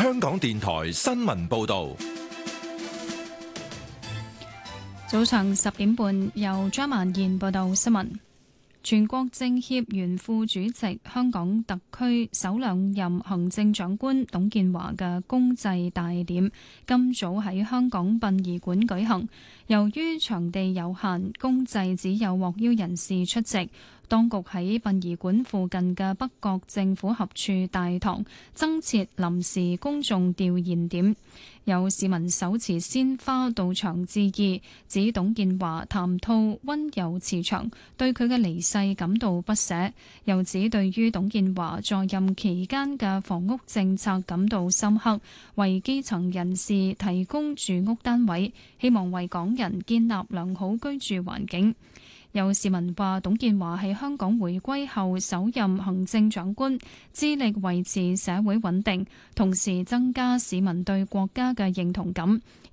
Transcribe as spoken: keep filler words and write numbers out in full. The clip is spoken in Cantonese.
香港電台新聞報道。 早上十點半，由張曼燕報道新聞。全國政協原副主席、香港特區首兩任行政長官董建華嘅公祭大典今早喺香港殯儀館舉行。由於場地有限，公祭只有獲邀人士出席。當局喺殯儀館附近嘅北角政府合署大堂增設臨時公眾弔唁點，有市民手持鮮花到場致意，指董建華談吐溫柔慈祥，對佢嘅離世感到不捨，又指對於董建華在任期間嘅房屋政策感到深刻，為基層人士提供住屋單位，希望為港人建立良好居住環境。有市民話，董建華係香港回歸後首任行政長官，致力維持社會穩定，同時增加市民對國家嘅認同感。